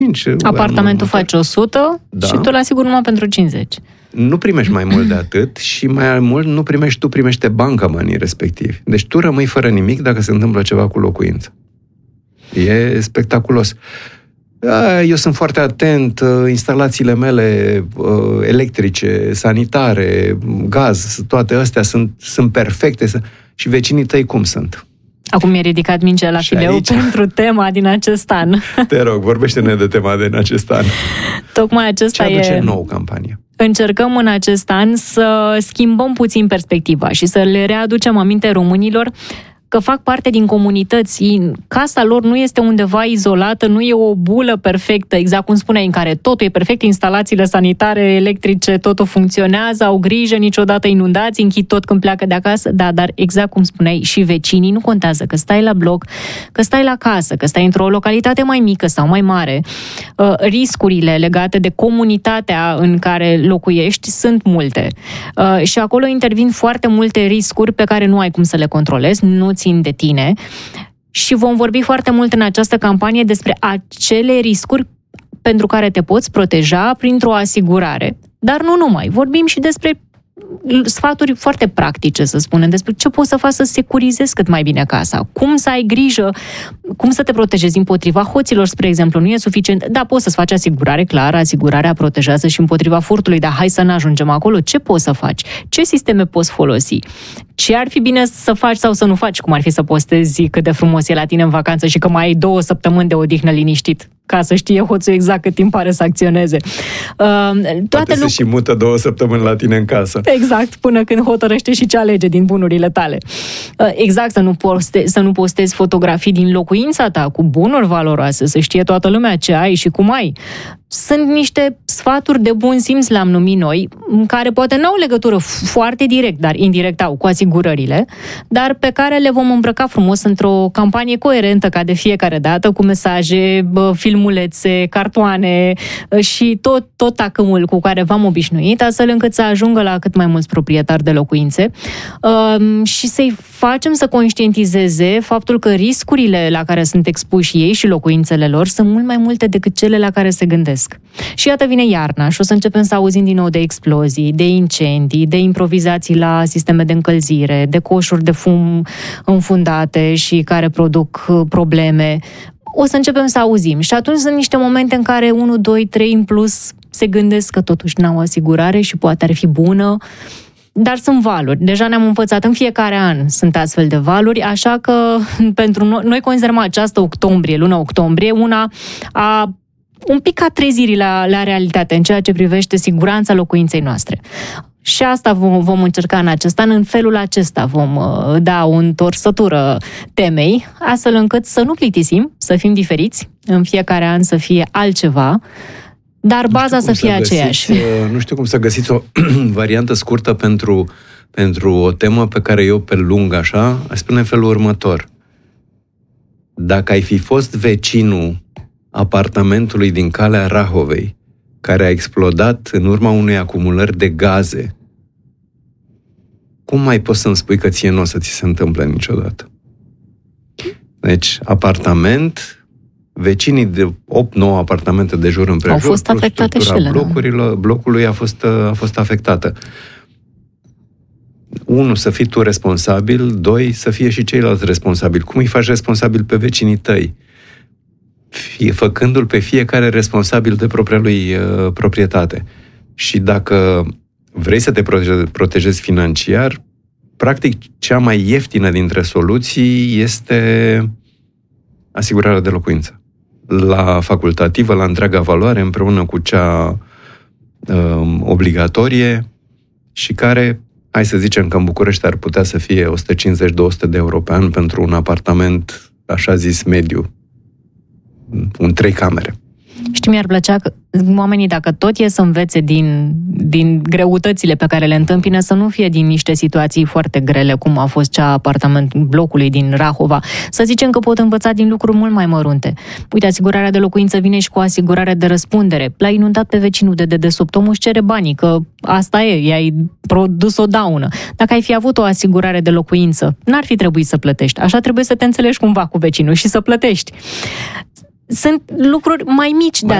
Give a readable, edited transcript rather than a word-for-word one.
Apartamentul face 100 și tu îl asiguri numai pentru 50. Nu primești mai mult de atât și mai mult nu primești tu, primește banca banii respectivi. Deci tu rămâi fără nimic dacă se întâmplă ceva cu locuința. E spectaculos. Eu sunt foarte atent, instalațiile mele electrice, sanitare, gaz, toate astea sunt perfecte. Și vecinii tăi cum sunt? Acum mi-a ridicat mingea la fileu pentru tema din acest an. Te rog, vorbește-ne de tema din acest an. Tocmai acesta ce aduce nouă campanie? Încercăm în acest an să schimbăm puțin perspectiva și să le readucem aminte românilor că fac parte din comunități. Casa lor nu este undeva izolată, nu e o bulă perfectă, exact cum spuneai, în care totul e perfect, instalațiile sanitare, electrice, totul funcționează, au grijă, niciodată inundații, închid tot când pleacă de acasă. Da, dar exact cum spuneai, și vecinii, nu contează că stai la bloc, că stai la casă, că stai într-o localitate mai mică sau mai mare. Riscurile legate de comunitatea în care locuiești sunt multe. Și acolo intervin foarte multe riscuri pe care nu ai cum să le controlezi, nu țin de tine, și vom vorbi foarte mult în această campanie despre acele riscuri pentru care te poți proteja printr-o asigurare. Dar nu numai, vorbim și despre sfaturi foarte practice, să spunem, despre ce poți să faci să securizezi cât mai bine casa, cum să ai grijă, cum să te protejezi împotriva hoților, spre exemplu. Nu e suficient, da, poți să-ți faci asigurare, clar, asigurarea protejează și împotriva furtului, dar hai să nu ajungem acolo. Ce poți să faci? Ce sisteme poți folosi? Ce ar fi bine să faci sau să nu faci? Cum ar fi să postezi cât de frumos e la tine în vacanță și că mai ai 2 săptămâni de odihnă liniștit, ca să știe hoțul exact cât timp are să acționeze. Poate se și mută 2 săptămâni la tine în casă. Exact, până când hotărăște și ce alege din bunurile tale. Exact, să nu postezi fotografii din locuința ta cu bunuri valoroase, să știe toată lumea ce ai și cum ai. Sunt niște sfaturi de bun simț, le-am numit noi, care poate n-au legătură foarte direct, dar indirect au, cu asigurările, dar pe care le vom îmbrăca frumos într-o campanie coerentă, ca de fiecare dată, cu mesaje, filmulețe, cartoane și tot tacâmul cu care v-am obișnuit, astfel încât să ajungă la cât mai mulți proprietari de locuințe și să-i facem să conștientizeze faptul că riscurile la care sunt expuși ei și locuințele lor sunt mult mai multe decât cele la care se gândesc. Și iată vine iarna și o să începem să auzim din nou de explozii, de incendii, de improvizații la sisteme de încălzire, de coșuri de fum înfundate și care produc probleme. O să începem să auzim și atunci sunt niște momente în care 1, 2, 3 în plus se gândesc că totuși n-au asigurare și poate ar fi bună. Dar sunt valuri. Deja ne-am învățat, în fiecare an sunt astfel de valuri, așa că pentru noi considerăm această luna octombrie, un pic a trezirii la realitate în ceea ce privește siguranța locuinței noastre. Și asta vom încerca în acest an. În felul acesta vom da o întorsătură temei, astfel încât să nu plictisim, să fim diferiți, în fiecare an să fie altceva, dar baza să fie aceeași. Nu știu cum să găsiți o variantă scurtă pentru o temă pe care eu pe lung așa, aș spune în felul următor. Dacă ai fi fost vecinul apartamentului din Calea Rahovei, care a explodat în urma unei acumulări de gaze, cum mai poți să-mi spui că ție nu o să ți se întâmple niciodată? Deci, apartament, vecinii de 8-9 apartamente de jur împrejur, au fost afectate și ele, blocului a fost afectată. 1, să fii tu responsabil, 2, să fie și ceilalți responsabili. Cum îi faci responsabil pe vecinii tăi? Făcându-l pe fiecare responsabil de propria lui proprietate. Și dacă vrei să te protejezi financiar, practic cea mai ieftină dintre soluții este asigurarea de locuință. La facultativă, la întreaga valoare, împreună cu cea obligatorie și care, hai să zicem că în București ar putea să fie 150-200 de euro pe an pentru un apartament, așa zis, mediu. 3 camere. Știi, mi-ar plăcea că oamenii, dacă tot e să învețe din greutățile pe care le întâmpină, să nu fie din niște situații foarte grele, cum a fost cea blocului din Rahova. Să zicem că pot învăța din lucruri mult mai mărunte. Uite, asigurarea de locuință vine și cu o asigurare de răspundere. L-ai inundat pe vecinul de dedesubt, omul își cere banii, că asta e, i-ai produs o daună. Dacă ai fi avut o asigurare de locuință, n-ar fi trebuit să plătești. Așa trebuie să te înțelegi cumva cu vecinul și să plătești. sunt lucruri mai mici de